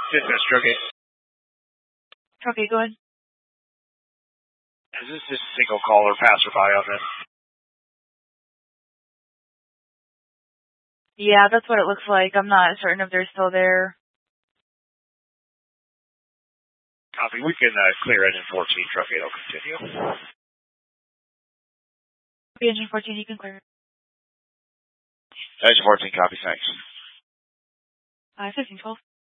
Dispatch, Truck 8. Truck 8, go ahead. Is this just single caller passerby on this? Yeah, that's what it looks like. I'm not certain if they're still there. Copy. We can clear engine 14. Truck 8 will continue. Engine 14, you can clear. Engine 14, copy. Thanks. 1512.